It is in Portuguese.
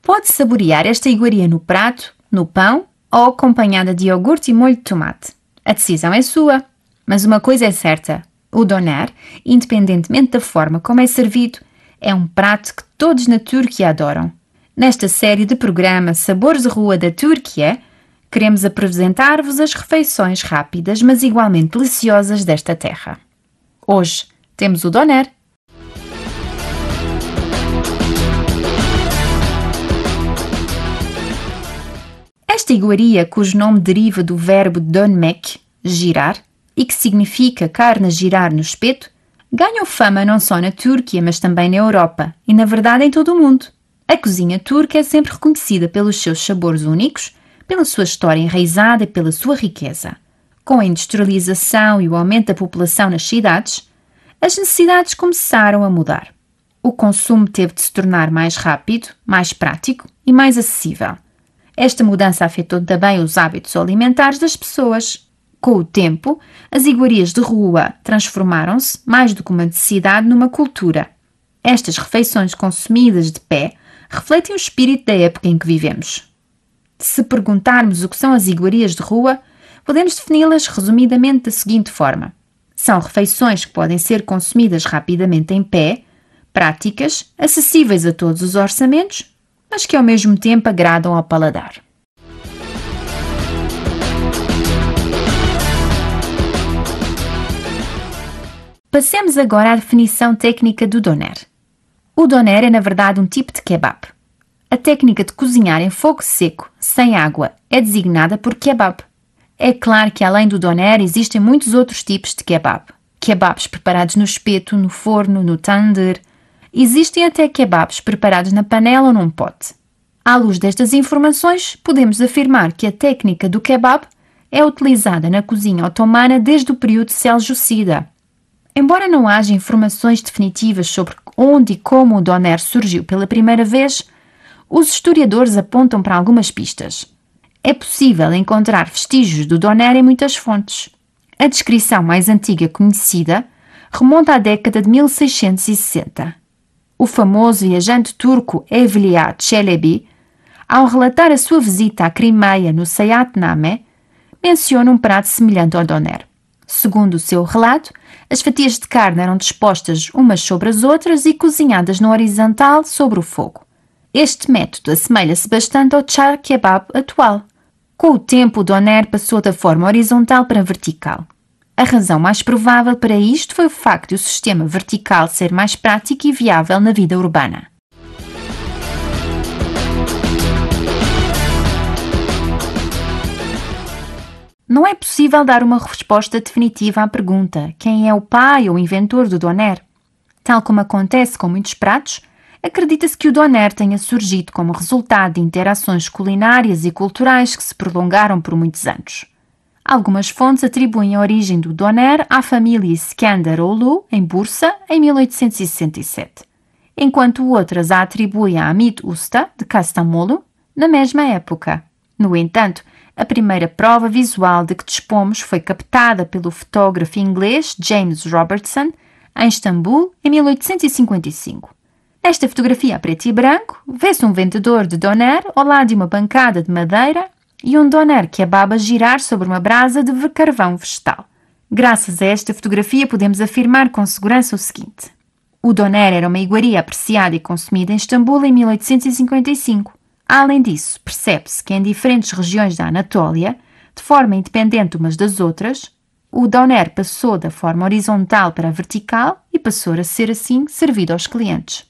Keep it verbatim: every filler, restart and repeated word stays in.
Pode saborear esta iguaria no prato, no pão ou acompanhada de iogurte e molho de tomate. A decisão é sua. Mas uma coisa é certa, o doner, independentemente da forma como é servido, é um prato que todos na Turquia adoram. Nesta série de programa Sabores de Rua da Turquia, queremos apresentar-vos as refeições rápidas, mas igualmente deliciosas desta terra. Hoje temos o doner. Esta iguaria, cujo nome deriva do verbo dönmek, girar, e que significa carne a girar no espeto, ganhou fama não só na Turquia, mas também na Europa e, na verdade, em todo o mundo. A cozinha turca é sempre reconhecida pelos seus sabores únicos, pela sua história enraizada e pela sua riqueza. Com a industrialização e o aumento da população nas cidades, as necessidades começaram a mudar. O consumo teve de se tornar mais rápido, mais prático e mais acessível. Esta mudança afetou também os hábitos alimentares das pessoas. Com o tempo, as iguarias de rua transformaram-se, mais do que uma necessidade, numa cultura. Estas refeições consumidas de pé refletem o espírito da época em que vivemos. Se perguntarmos o que são as iguarias de rua, podemos defini-las resumidamente da seguinte forma. São refeições que podem ser consumidas rapidamente em pé, práticas, acessíveis a todos os orçamentos, mas que ao mesmo tempo agradam ao paladar. Passemos agora à definição técnica do doner. O doner é, na verdade, um tipo de kebab. A técnica de cozinhar em fogo seco, sem água, é designada por kebab. É claro que, além do doner, existem muitos outros tipos de kebab. Kebabs preparados no espeto, no forno, no tandoor. Existem até kebabs preparados na panela ou num pote. À luz destas informações, podemos afirmar que a técnica do kebab é utilizada na cozinha otomana desde o período seljúcida. Embora não haja informações definitivas sobre onde e como o doner surgiu pela primeira vez, os historiadores apontam para algumas pistas. É possível encontrar vestígios do doner em muitas fontes. A descrição mais antiga conhecida remonta à década de mil seiscentos e sessenta. O famoso viajante turco Evliya Çelebi, ao relatar a sua visita à Crimeia no Seyahatname, menciona um prato semelhante ao doner. Segundo o seu relato, as fatias de carne eram dispostas umas sobre as outras e cozinhadas na horizontal sobre o fogo. Este método assemelha-se bastante ao char kebab atual. Com o tempo, o doner passou da forma horizontal para vertical. A razão mais provável para isto foi o facto de o sistema vertical ser mais prático e viável na vida urbana. Não é possível dar uma resposta definitiva à pergunta: quem é o pai ou inventor do doner? Tal como acontece com muitos pratos, acredita-se que o doner tenha surgido como resultado de interações culinárias e culturais que se prolongaram por muitos anos. Algumas fontes atribuem a origem do doner à família Iskenderoğlu, em Bursa, em mil oitocentos e sessenta e sete, enquanto outras a atribuem a Hamit Usta, de Kastamonu, na mesma época. No entanto, a primeira prova visual de que dispomos foi captada pelo fotógrafo inglês James Robertson, em Istambul, em mil oitocentos e cinquenta e cinco. Nesta fotografia a preto e branco, vê-se um vendedor de doner ao lado de uma bancada de madeira e um doner kebab a girar sobre uma brasa de carvão vegetal. Graças a esta fotografia podemos afirmar com segurança o seguinte: o doner era uma iguaria apreciada e consumida em Istambul em mil oitocentos e cinquenta e cinco. Além disso, percebe-se que em diferentes regiões da Anatólia, de forma independente umas das outras, o doner passou da forma horizontal para a vertical e passou a ser assim servido aos clientes.